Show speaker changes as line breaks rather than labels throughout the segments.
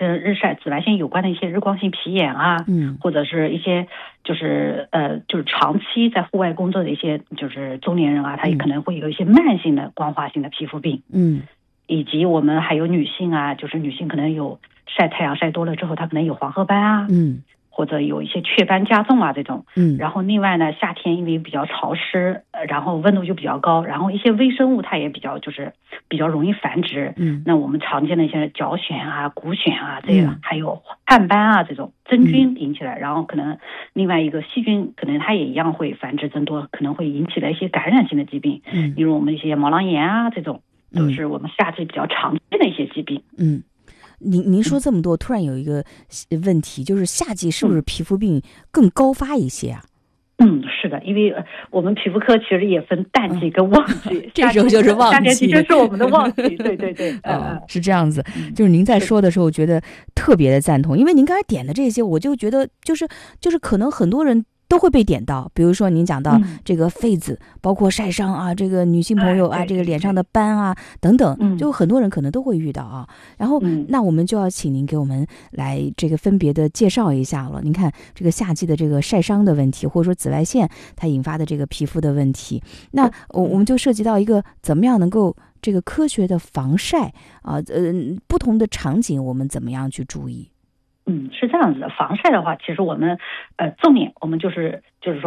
跟日晒紫外线有关的一些日光性皮炎啊，或者是一些就是长期在户外工作的一些就是中年人啊，他也可能会有一些慢性的光滑性的皮肤病，以及我们还有女性啊，就是女性可能有晒太阳晒多了之后，她可能有黄褐斑啊，或者有一些雀斑加重啊这种，然后另外呢，夏天因为比较潮湿，然后温度就比较高，然后一些微生物它也比较容易繁殖，那我们常见的一些角癣啊、骨癣啊这个，还有汗斑啊这种真菌引起来，然后可能另外一个细菌可能它也一样会繁殖增多，可能会引起来一些感染性的疾病，比如我们一些毛囊炎啊这种，都是我们夏季比较常见的一些疾病。
您说这么多，突然有一个问题，就是夏季是不是皮肤病更高发一些啊？
是的，因为我们皮肤科其实也分淡季跟旺季，
这时候就是旺季，
夏天的确是我们的旺季，对对对，
是这样子。就是您在说的时候，我觉得特别的赞同，因为您刚才点的这些，我就觉得就是可能很多人都会被点到，比如说您讲到这个痱子，包括晒伤啊，这个女性朋友啊，这个脸上的斑啊等等，就很多人可能都会遇到啊。然后那我们就要请您给我们来这个分别的介绍一下了。您看这个夏季的这个晒伤的问题，或者说紫外线它引发的这个皮肤的问题，那我们就涉及到一个怎么样能够这个科学的防晒啊，不同的场景我们怎么样去注意？
是这样子的，防晒的话，其实我们重点我们就是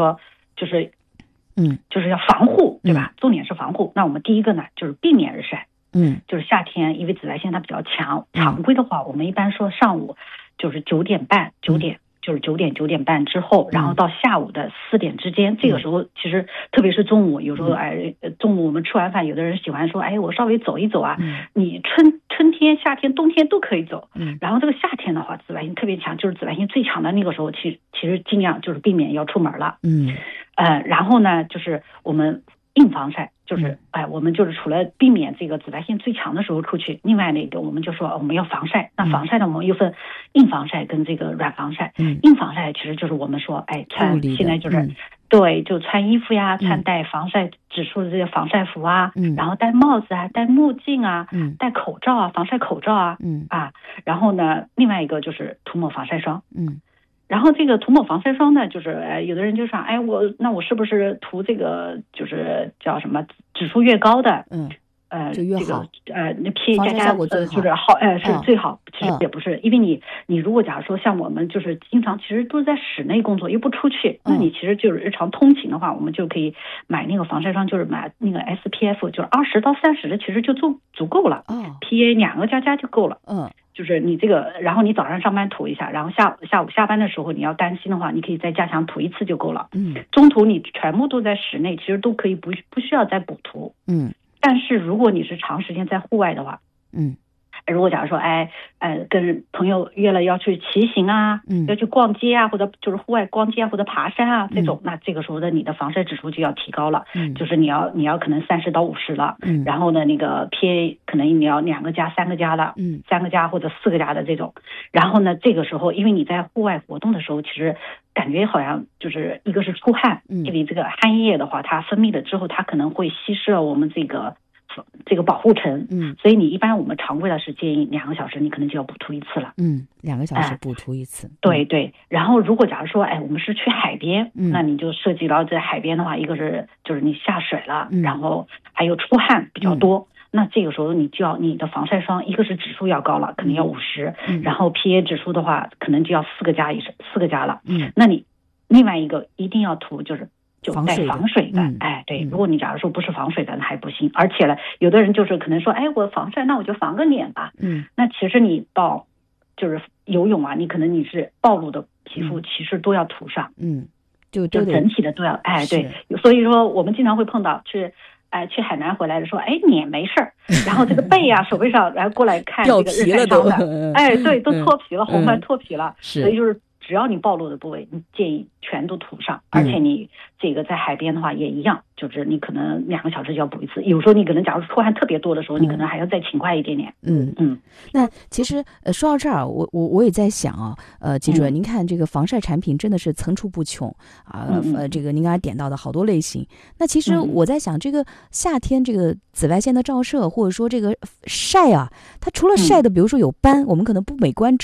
要防护，对吧？重点是防护。那我们第一个呢，就是避免日晒。就是夏天，因为紫外线它比较强，常规的话，我们一般说上午就是9点半之后，然后到下午的4点之间，这个时候其实特别是中午，有时候中午我们吃完饭，有的人喜欢说，我稍微走一走啊。你春天、夏天、冬天都可以走。然后这个夏天的话，紫外线特别强，就是紫外线最强的那个时候，其实尽量就是避免要出门了。然后呢，就是我们硬防晒，就是我们就是除了避免这个紫外线最强的时候出去，另外那个我们就说我们要防晒。那防晒呢，我们又分硬防晒跟这个软防晒。硬防晒其实就是我们说穿现在就是对，就穿衣服呀，穿带防晒指数的这些防晒服啊，然后戴帽子啊，戴墨镜啊，戴口罩啊，防晒口罩啊，然后呢，另外一个就是涂抹防晒霜。然后这个涂抹防晒霜呢，就是有的人就说，我是不是涂这个就是叫什么指数越高的，
就越好，
那 PA 加就是好，是最好。其实也不是，因为你如果假如说像我们就是经常其实都是在室内工作，又不出去，那你其实就是日常通勤的话，我们就可以买那个防晒霜，就是买那个 SPF， 就是20到30的，其实就足够了。PA 2个加就够了。就是你这个，然后你早上上班涂一下，然后下午下班的时候你要担心的话，你可以再加强涂一次就够了。中途你全部都在室内，其实都可以不需要再补涂。但是如果你是长时间在户外的话，如果假如说跟朋友约了要去骑行啊，要去逛街啊，或者就是户外逛街啊，或者爬山啊这种，那这个时候的你的防晒指数就要提高了。就是你要可能30到50了。然后呢，那个 PA 可能你要2个加、3个加了，3个加或者4个加的这种。然后呢，这个时候因为你在户外活动的时候，其实感觉好像就是一个是出汗，因为这个汗液的话，它分泌了之后，它可能会稀释了我们这个保护层，所以你一般我们常规的是建议2个小时你可能就要补涂一次了。
2个小时补涂一次。
对。然后如果假如说我们是去海边，那你就涉及到在海边的话，一个是就是你下水了，然后还有出汗比较多，那这个时候你的防晒霜一个是指数要高了，可能要50，然后 PA 指数的话可能就要4个加了。那你另外一个一定要涂就带防水的。对，如果你假如说不是防水的那还不行。而且呢，有的人就是可能说我防晒那我就防个脸吧。那其实你到就是游泳啊，你可能你是暴露的皮肤其实都要涂上。就整体的都要对。所以说我们经常会碰到去海南回来的说脸没事儿，然后这个背啊手背上然后过来看这个日晒伤的对，都脱皮了，红斑脱皮了。所以就是只要你暴露的部位，你建议全都涂上。而且你这个在海边的话也一样，就是你可能2个小时就要补一次。有时候你可能假如出汗特别多的时候，你可能还要再勤快一点点。
那其实说到这儿，我也在想啊，记者，您看这个防晒产品真的是层出不穷啊。这个您刚才点到的好多类型。那其实我在想，这个夏天这个紫外线的照射，或者说这个晒啊，它除了晒的，比如说有斑，我们可能不美观之